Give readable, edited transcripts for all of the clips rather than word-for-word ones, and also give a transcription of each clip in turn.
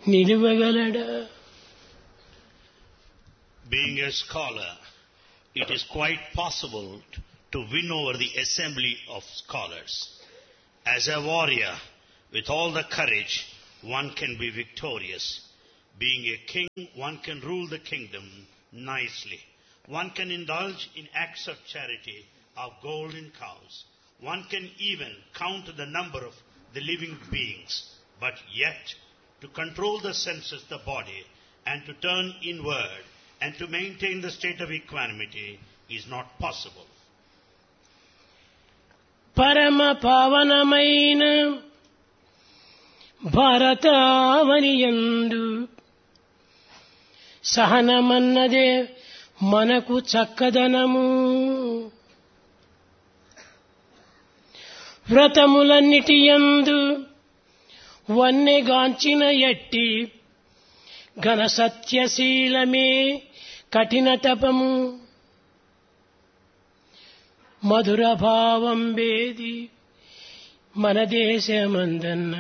నిలువగలడా? Being a scholar, it is quite possible to win over the assembly of scholars. As a warrior, with all the courage, one can be victorious. Being a king, one can rule the kingdom nicely. One can indulge in acts of charity of golden cows. One can even count the number of the living beings. But yet, to control the senses, the body, and to turn inward, and to maintain the state of equanimity is not possible. పరమ పావనమైన భారతావనియందు సహనమన్నదే మనకు చక్కదనము. వ్రతములన్నిటియందు వన్నెగాంచిన ఎట్టి ఘన సత్యశీలమే కఠిన తపము. మధుర భావం వేది మన దేశమందన్న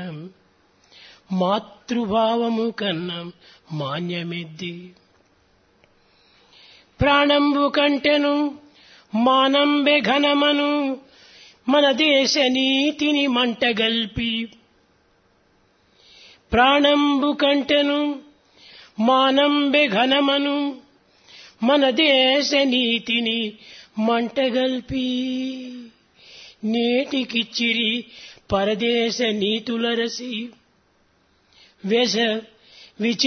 మాతృభావము కన్నా మాన్యమిద్ది. ప్రాణంబు కంటెను మానంబె ఘనమను మన దేశ నీతిని మంటగల్పి. ప్రాణంబు కంటెను మానంబె ఘనమను మన దేశ నీతిని మంటగల్పి. నేటికిచ్చిరి పరదేశ నీతులరసి వెస విచ